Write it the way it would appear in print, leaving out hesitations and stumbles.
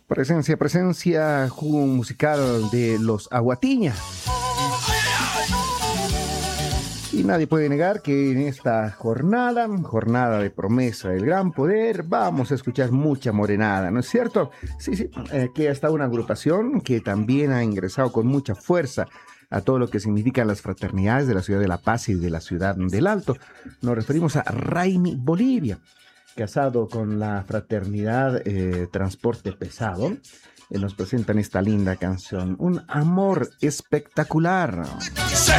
Presencia, jugo musical de los Aguatiña. Y nadie puede negar que en esta jornada de promesa del gran poder, vamos a escuchar mucha morenada, ¿no es cierto? Sí, sí, que hasta una agrupación que también ha ingresado con mucha fuerza a todo lo que significan las fraternidades de la ciudad de La Paz y de la ciudad del Alto. Nos referimos a Raimi Bolivia, casado con la fraternidad Transporte Pesado. Nos presentan esta linda canción, Un amor espectacular. Sí.